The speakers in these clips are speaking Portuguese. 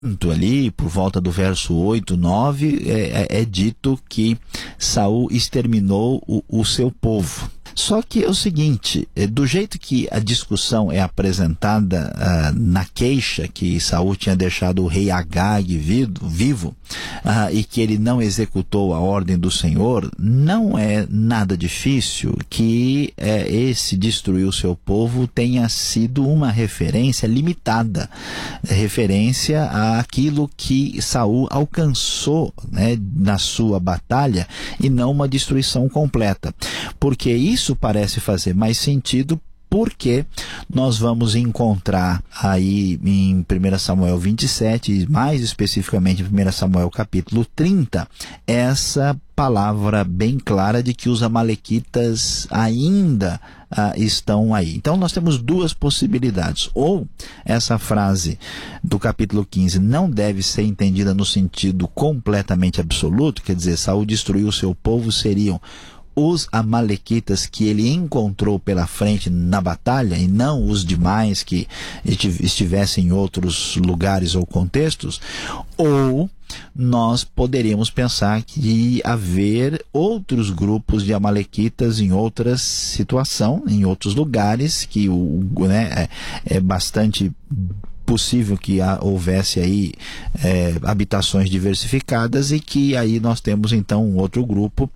ali, por volta do verso 8, 9, é dito que Saul exterminou o seu povo. Só que é o seguinte, do jeito que a discussão é apresentada na queixa que Saul tinha deixado o rei Agag vivo e que ele não executou a ordem do Senhor, não é nada difícil que esse destruir o seu povo tenha sido uma referência limitada, referência àquilo que Saul alcançou, né, na sua batalha, e não uma destruição completa. Porque isso parece fazer mais sentido, porque nós vamos encontrar aí em 1 Samuel 27, mais especificamente em 1 Samuel capítulo 30, essa palavra bem clara de que os amalequitas ainda estão aí. Então nós temos duas possibilidades. Ou essa frase do capítulo 15 não deve ser entendida no sentido completamente absoluto, quer dizer, Saul destruiu o seu povo, seriam os amalequitas que ele encontrou pela frente na batalha, e não os demais que estivessem em outros lugares ou contextos. Ou nós poderíamos pensar que haver outros grupos de amalequitas em outra situação, em outros lugares, que é bastante possível que houvesse aí habitações diversificadas, e que aí nós temos então um outro grupo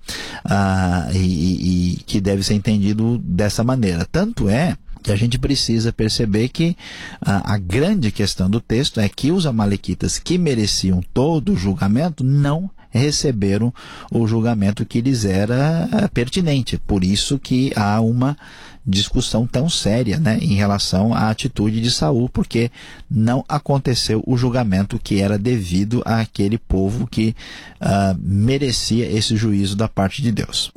e que deve ser entendido dessa maneira. Tanto é que a gente precisa perceber que a grande questão do texto é que os amalequitas que mereciam todo o julgamento não receberam o julgamento que lhes era pertinente. Por isso que há uma discussão tão séria, né, em relação à atitude de Saul, porque não aconteceu o julgamento que era devido àquele povo que merecia esse juízo da parte de Deus.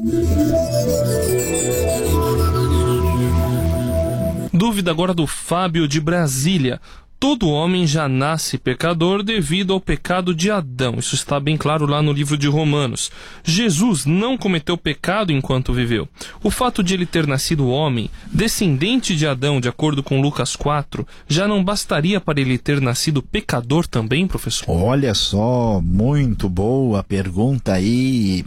Dúvida agora do Fábio de Brasília. Todo homem já nasce pecador devido ao pecado de Adão. Isso está bem claro lá no livro de Romanos. Jesus não cometeu pecado enquanto viveu. O fato de ele ter nascido homem, descendente de Adão, de acordo com Lucas 4, já não bastaria para ele ter nascido pecador também, professor? Olha só, muito boa pergunta aí,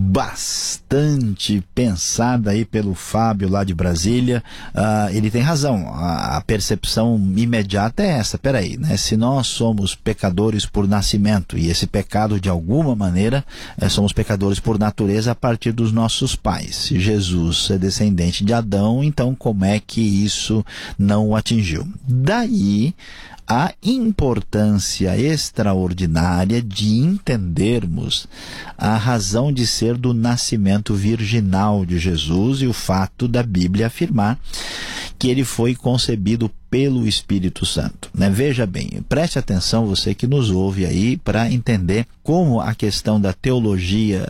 bastante pensada aí pelo Fábio lá de Brasília. Ele tem razão, a percepção imediata é essa. Peraí, né? Se nós somos pecadores por nascimento, e esse pecado de alguma maneira somos pecadores por natureza a partir dos nossos pais, se Jesus é descendente de Adão, então como é que isso não o atingiu? Daí a importância extraordinária de entendermos a razão de ser do nascimento virginal de Jesus e o fato da Bíblia afirmar que ele foi concebido pelo Espírito Santo, né? Veja bem, preste atenção, você que nos ouve aí, para entender como a questão da teologia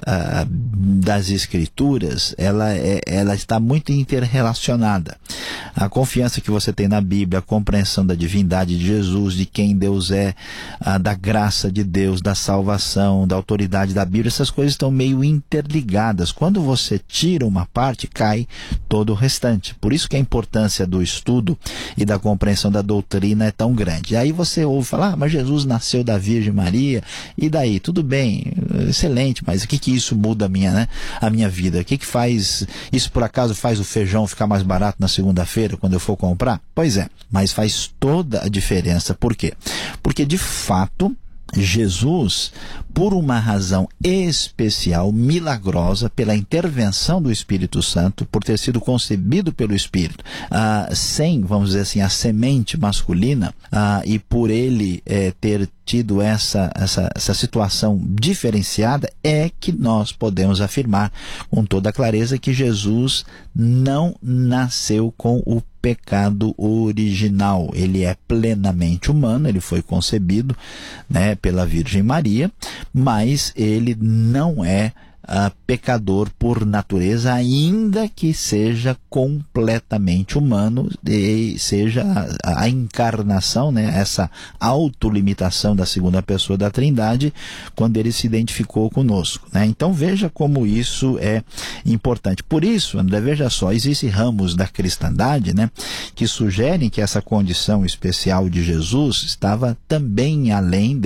das Escrituras, ela está muito interrelacionada. A confiança que você tem na Bíblia, a compreensão da divindade de Jesus, de quem Deus é, da graça de Deus, da salvação, da autoridade da Bíblia, essas coisas estão meio interligadas. Quando você tira uma parte, cai todo o restante. Por isso que a importância do estudo e da compreensão da doutrina é tão grande. E aí você ouve falar, mas Jesus nasceu da Virgem Maria, e daí? Tudo bem, excelente, mas o que isso muda a minha vida? O que faz? Isso por acaso faz o feijão ficar mais barato na segunda-feira quando eu for comprar? Pois é, mas faz toda a diferença. Por quê? Porque de fato Jesus, por uma razão especial, milagrosa, pela intervenção do Espírito Santo, por ter sido concebido pelo Espírito, sem, vamos dizer assim, a semente masculina, e por ele ter tido essa situação diferenciada, é que nós podemos afirmar com toda clareza que Jesus não nasceu com o pecado original. Ele é plenamente humano, ele foi concebido, né, pela Virgem Maria, mas ele não é pecador por natureza, ainda que seja completamente humano e seja a encarnação, né, essa autolimitação da segunda pessoa da Trindade, quando ele se identificou conosco, né? Então veja como isso é importante. Por isso, André, veja só, existem ramos da cristandade, né, que sugerem que essa condição especial de Jesus estava também além